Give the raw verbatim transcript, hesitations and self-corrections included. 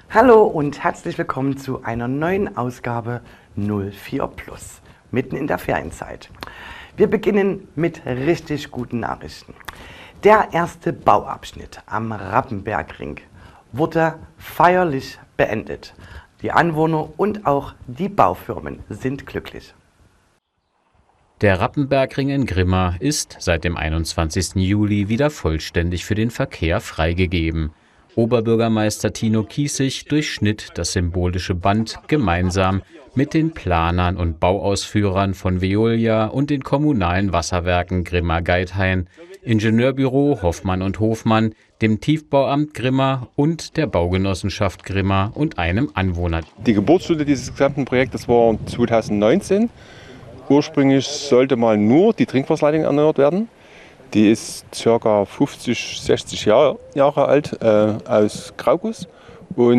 Hallo und herzlich willkommen zu einer neuen Ausgabe null vier Plus, mitten in der Ferienzeit. Wir beginnen mit richtig guten Nachrichten. Der erste Bauabschnitt am Rappenbergring wurde feierlich beendet. Die Anwohner und auch die Baufirmen sind glücklich. Der Rappenbergring in Grimma ist seit dem einundzwanzigsten Juli wieder vollständig für den Verkehr freigegeben. Oberbürgermeister Tino Kiessig durchschnitt das symbolische Band gemeinsam mit den Planern und Bauausführern von Veolia und den kommunalen Wasserwerken Grimma-Geithain, Ingenieurbüro Hoffmann und Hofmann, dem Tiefbauamt Grimma und der Baugenossenschaft Grimma und einem Anwohner. Die Geburtsstunde dieses gesamten Projektes war zweitausendneunzehn. Ursprünglich sollte mal nur die Trinkwasserleitung erneuert werden. Die ist ca. fünfzig, sechzig Jahre, Jahre alt, äh, aus Grauguss. Und